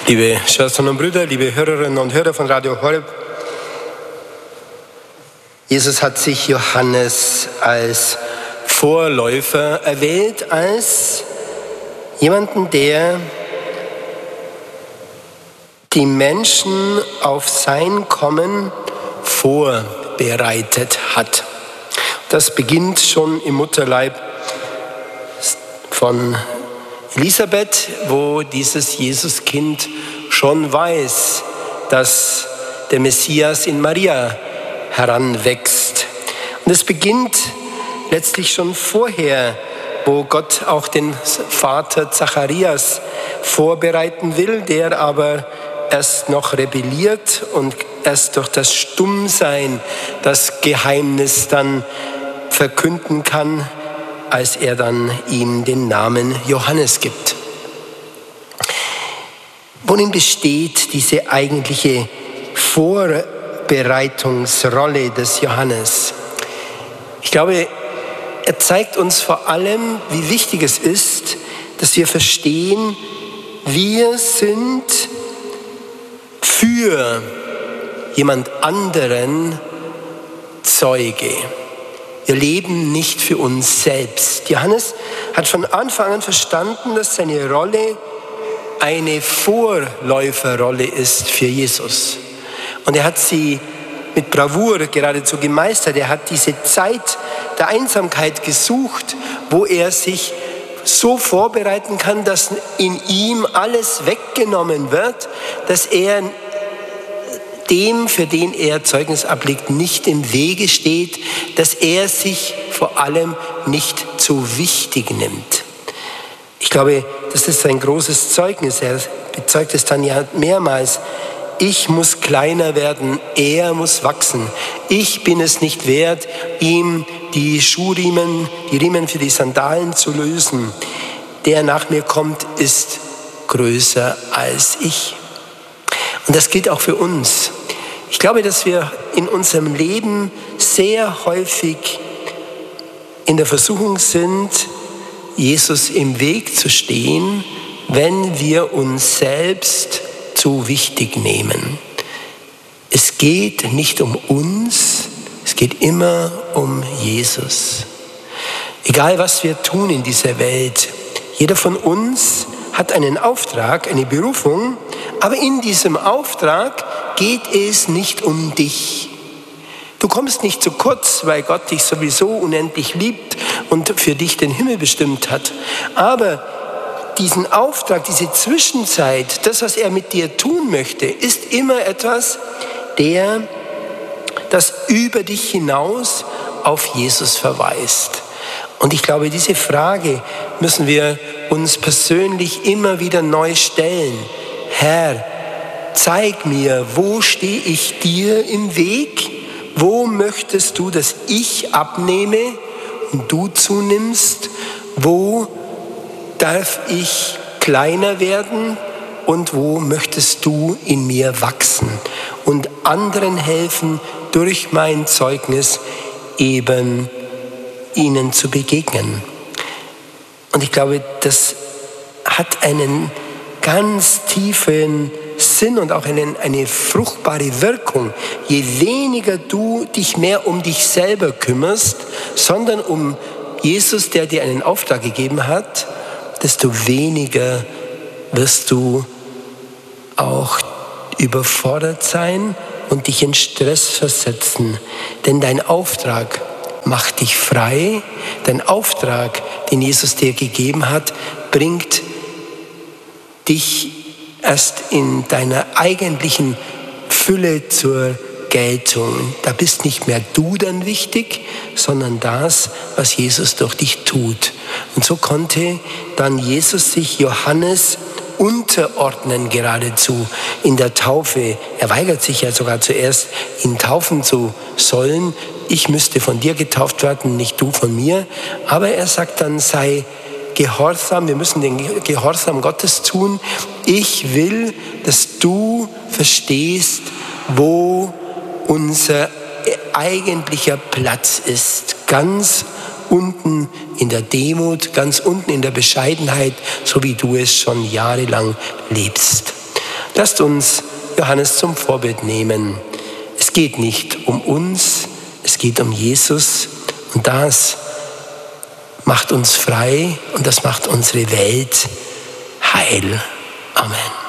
Liebe Schwestern und Brüder, liebe Hörerinnen und Hörer von Radio Horeb, Jesus hat sich Johannes als Vorläufer erwählt, als jemanden, der die Menschen auf sein Kommen vorbereitet hat. Das beginnt schon im Mutterleib von Elisabeth, wo dieses Jesuskind schon weiß, dass der Messias in Maria heranwächst. Und es beginnt letztlich schon vorher, wo Gott auch den Vater Zacharias vorbereiten will, der aber erst noch rebelliert und erst durch das Stummsein das Geheimnis dann verkünden kann, als er dann ihm den Namen Johannes gibt. Worin besteht diese eigentliche Vorbereitungsrolle des Johannes? Ich glaube, er zeigt uns vor allem, wie wichtig es ist, dass wir verstehen, wir sind für jemand anderen Zeuge. Wir leben nicht für uns selbst. Johannes hat von Anfang an verstanden, dass seine Rolle eine Vorläuferrolle ist für Jesus. Und er hat sie mit Bravour geradezu gemeistert. Er hat diese Zeit der Einsamkeit gesucht, wo er sich so vorbereiten kann, dass in ihm alles weggenommen wird, dass er dem, für den er Zeugnis ablegt, nicht im Wege steht, dass er sich vor allem nicht zu wichtig nimmt. Ich glaube, das ist ein großes Zeugnis. Er bezeugt es dann ja mehrmals. Ich muss kleiner werden, er muss wachsen. Ich bin es nicht wert, ihm die Schuhriemen, die Riemen für die Sandalen zu lösen. Der nach mir kommt, ist größer als ich. Und das gilt auch für uns. Ich glaube, dass wir in unserem Leben sehr häufig in der Versuchung sind, Jesus im Weg zu stehen, wenn wir uns selbst zu wichtig nehmen. Es geht nicht um uns, es geht immer um Jesus. Egal, was wir tun in dieser Welt, jeder von uns hat einen Auftrag, eine Berufung, aber in diesem Auftrag geht es nicht um dich. Du kommst nicht zu kurz, weil Gott dich sowieso unendlich liebt und für dich den Himmel bestimmt hat. Aber diesen Auftrag, diese Zwischenzeit, das, was er mit dir tun möchte, ist immer etwas, das über dich hinaus auf Jesus verweist. Und ich glaube, diese Frage müssen wir uns persönlich immer wieder neu stellen. Herr, zeig mir, wo stehe ich dir im Weg? Wo möchtest du, dass ich abnehme und du zunimmst? Wo darf ich kleiner werden und wo möchtest du in mir wachsen und anderen helfen, durch mein Zeugnis eben ihnen zu begegnen? Und ich glaube, das hat einen ganz tiefen Sinn und auch eine fruchtbare Wirkung. Je weniger du dich mehr um dich selber kümmerst, sondern um Jesus, der dir einen Auftrag gegeben hat, desto weniger wirst du auch überfordert sein und dich in Stress versetzen. Denn dein Auftrag macht dich frei. Dein Auftrag, den Jesus dir gegeben hat, bringt dich erst in deiner eigentlichen Fülle zur Geltung. Da bist nicht mehr du dann wichtig, sondern das, was Jesus durch dich tut. Und so konnte dann Jesus sich Johannes unterordnen geradezu in der Taufe. Er weigert sich ja sogar zuerst, ihn taufen zu sollen. Ich müsste von dir getauft werden, nicht du von mir. Aber er sagt dann, sei Gehorsam, wir müssen den Gehorsam Gottes tun. Ich will, dass du verstehst, wo unser eigentlicher Platz ist. Ganz unten in der Demut, ganz unten in der Bescheidenheit, so wie du es schon jahrelang lebst. Lasst uns Johannes zum Vorbild nehmen. Es geht nicht um uns, es geht um Jesus. Und das macht uns frei und das macht unsere Welt heil. Amen.